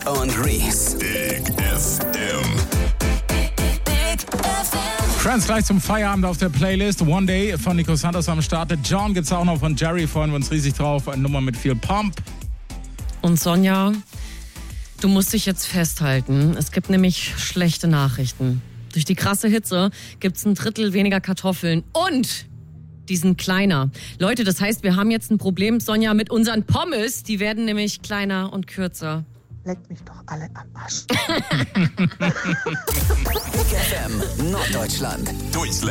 und Reese. Big FM. Friends, gleich zum Feierabend auf der Playlist. One Day von Nico Santos am Start. John gibt's auch noch von Jerry, freuen wir uns riesig drauf. Eine Nummer mit viel Pump. Und Sonja, du musst dich jetzt festhalten. Es gibt nämlich schlechte Nachrichten. Durch die krasse Hitze gibt's 1/3 weniger Kartoffeln und die sind kleiner. Leute, das heißt, wir haben jetzt ein Problem, Sonja, mit unseren Pommes. Die werden nämlich kleiner und kürzer. Leckt mich doch alle am Arsch. Big FM Norddeutschland. Durchs